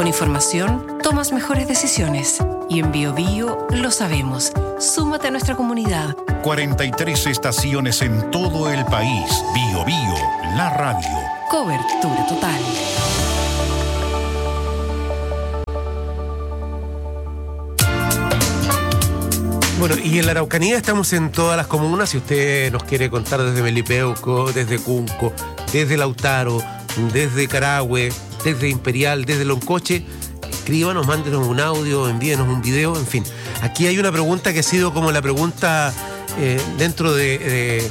Con información, tomas mejores decisiones. Y en BioBio lo sabemos. Súmate a nuestra comunidad. 43 estaciones en todo el país. BioBio, la radio. Cobertura total. Bueno, y en la Araucanía estamos en todas las comunas. Si usted nos quiere contar desde Melipeuco, desde Cunco, desde Lautaro, desde Carahue, desde Imperial, desde Loncoche, escríbanos, mándenos un audio, envíenos un video, en fin. Aquí hay una pregunta que ha sido como la pregunta dentro de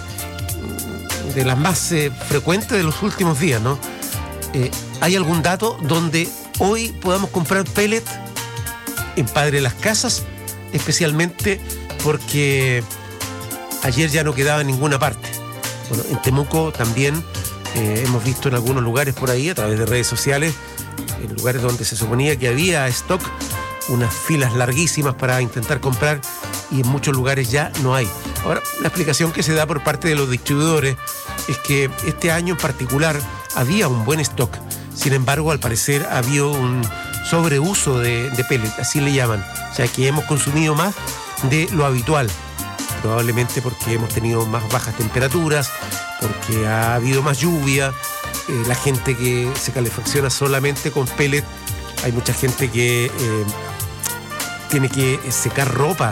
las más frecuentes de los últimos días, ¿no? ¿Hay algún dato donde hoy podamos comprar pellet en Padre Las Casas? Especialmente porque ayer ya no quedaba en ninguna parte. Bueno, en Temuco también hemos visto en algunos lugares por ahí, a través de redes sociales, en lugares donde se suponía que había stock, unas filas larguísimas para intentar comprar, y en muchos lugares ya no hay. Ahora, la explicación que se da por parte de los distribuidores es que este año en particular había un buen stock. Sin embargo, al parecer había un sobreuso de pellet, así le llaman. O sea, que hemos consumido más de lo habitual, probablemente porque hemos tenido más bajas temperaturas, porque ha habido más lluvia, la gente que se calefacciona solamente con pellet, hay mucha gente que tiene que secar ropa,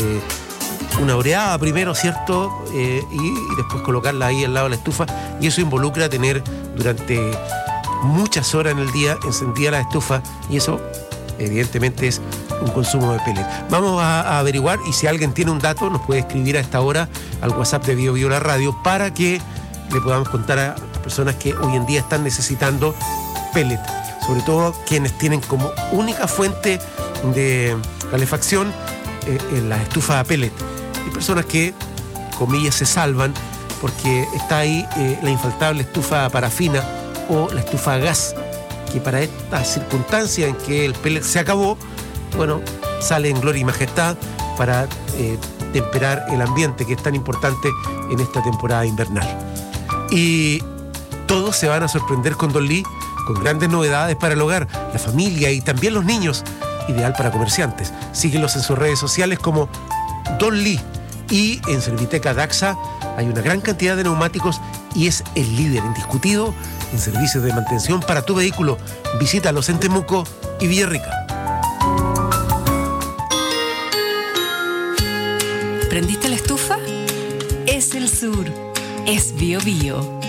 una oreada primero, ¿cierto? Y después colocarla ahí al lado de la estufa, y eso involucra tener durante muchas horas en el día encendida la estufa, y eso evidentemente es un consumo de pellet. Vamos a averiguar, y si alguien tiene un dato nos puede escribir a esta hora al WhatsApp de BioBio la radio, para que le podamos contar a personas que hoy en día están necesitando pellet, sobre todo quienes tienen como única fuente de calefacción la estufa a pellet, y personas que, comillas, se salvan porque está ahí la infaltable estufa a parafina o la estufa a gas, que para esta circunstancia en que el pellet se acabó, bueno, sale en gloria y majestad para temperar el ambiente, que es tan importante en esta temporada invernal. Y todos se van a sorprender con Don Lee, con grandes novedades para el hogar, la familia y también los niños, ideal para comerciantes. Síguelos en sus redes sociales como Don Lee, y en Serviteca Daxa hay una gran cantidad de neumáticos y es el líder indiscutido en servicios de mantención para tu vehículo. Visítalos en Temuco y Villarrica. ¿Prendiste la estufa? Es el sur. Es BioBio.